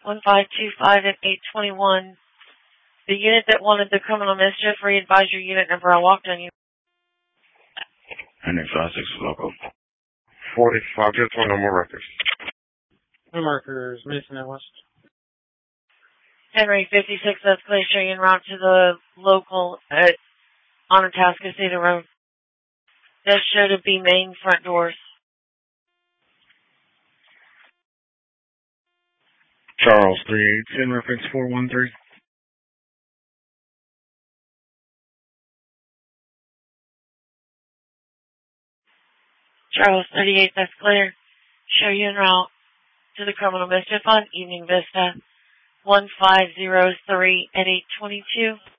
1525 at 821. The unit that wanted the criminal mischief, re-advise your unit number. I walked on you. Henry 56 local. 45, just one, no more records. No markers, Mason and West. Henry 56, that's clear. Show you en route to the local at Onataskoceta Road. Does show to be main front doors. Charles 3810, reference 413. Charles 38, that's clear. Show you en route to the criminal mischief on Evening Vista. 1503 at 822.